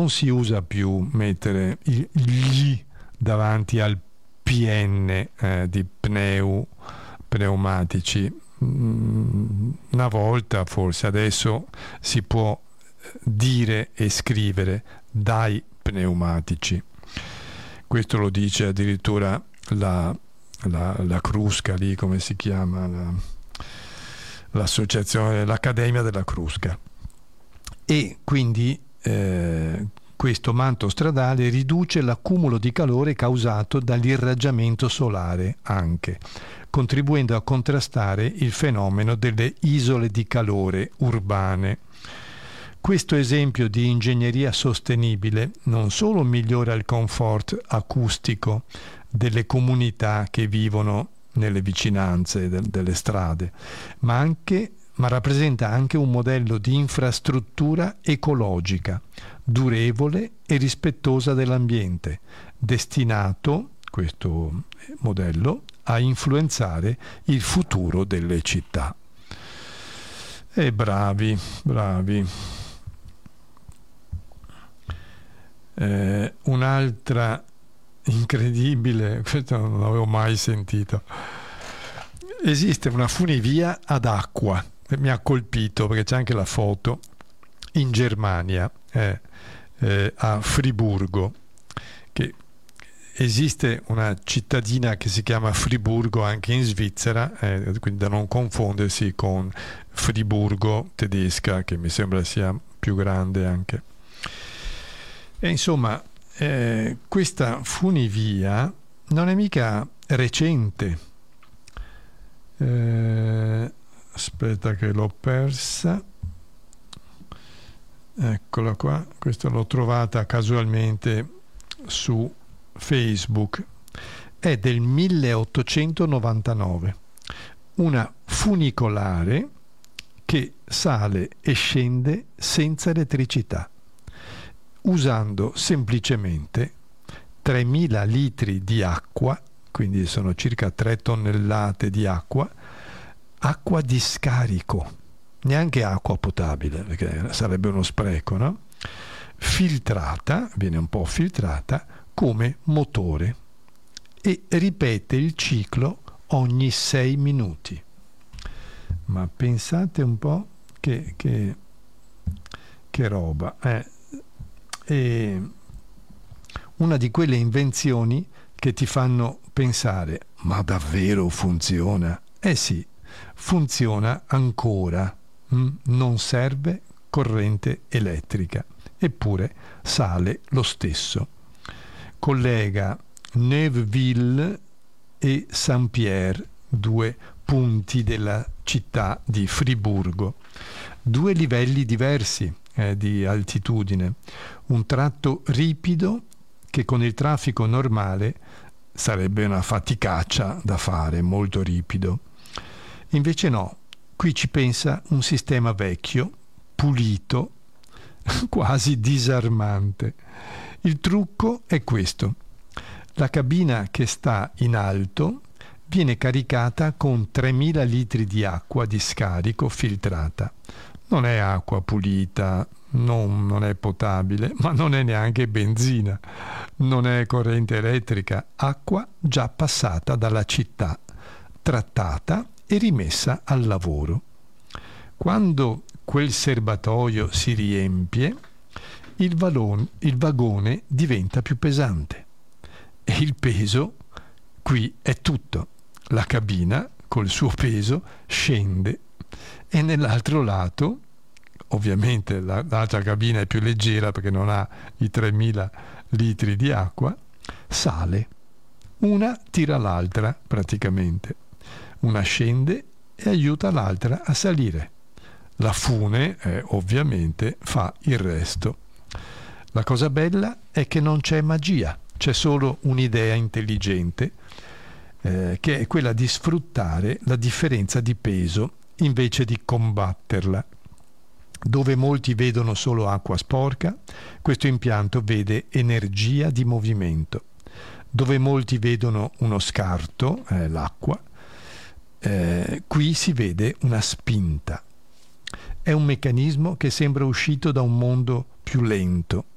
non si usa più mettere il gli davanti al PN di pneumatici. Una volta forse, adesso si può dire e scrivere dai pneumatici. Questo lo dice addirittura la Crusca, lì come si chiama, l'associazione, l'Accademia della Crusca. E quindi questo manto stradale riduce l'accumulo di calore causato dall'irraggiamento solare anche, contribuendo a contrastare il fenomeno delle isole di calore urbane. Questo esempio di ingegneria sostenibile non solo migliora il comfort acustico delle comunità che vivono nelle vicinanze delle strade, ma rappresenta anche un modello di infrastruttura ecologica, durevole e rispettosa dell'ambiente, destinato, questo modello, a influenzare il futuro delle città. E bravi. Un'altra incredibile, questo non l'avevo mai sentito. Esiste una funivia ad acqua, mi ha colpito perché c'è anche la foto, in Germania, a Friburgo, che esiste una cittadina che si chiama Friburgo anche in Svizzera, quindi da non confondersi con Friburgo tedesca, che mi sembra sia più grande anche. E insomma, questa funivia non è mica recente. Aspetta che l'ho persa. Eccola qua, questa l'ho trovata casualmente su Facebook. È del 1899. Una funicolare che sale e scende senza elettricità, usando semplicemente 3.000 litri di acqua, quindi sono circa 3 tonnellate di acqua di scarico, neanche acqua potabile, perché sarebbe uno spreco, no? Filtrata, viene un po' filtrata come motore e ripete il ciclo ogni 6 minuti. Ma pensate un po' che roba. È una di quelle invenzioni che ti fanno pensare: ma davvero funziona? Sì, funziona ancora. Non serve corrente elettrica, eppure sale lo stesso. Collega Neuveville e Saint-Pierre, 2 punti della città di Friburgo, 2 livelli diversi di altitudine, un tratto ripido che con il traffico normale sarebbe una faticaccia da fare, molto ripido. Invece no, qui ci pensa un sistema vecchio, pulito, quasi disarmante. Il trucco è questo: la cabina che sta in alto viene caricata con 3.000 litri di acqua di scarico filtrata. Non è acqua pulita, non è potabile, ma non è neanche benzina, non è corrente elettrica, acqua già passata dalla città, trattata e rimessa al lavoro. Quando quel serbatoio si riempie, il vagone diventa più pesante e il peso qui è tutto. La cabina col suo peso scende e nell'altro lato, ovviamente l'altra cabina è più leggera perché non ha i 3.000 litri di acqua, sale. Una tira l'altra praticamente. Una scende e aiuta l'altra a salire. La fune, ovviamente, fa il resto. La cosa bella è che non c'è magia, c'è solo un'idea intelligente, che è quella di sfruttare la differenza di peso invece di combatterla. Dove molti vedono solo acqua sporca, questo impianto vede energia di movimento. Dove molti vedono uno scarto, l'acqua, qui si vede una spinta. È un meccanismo che sembra uscito da un mondo più lento,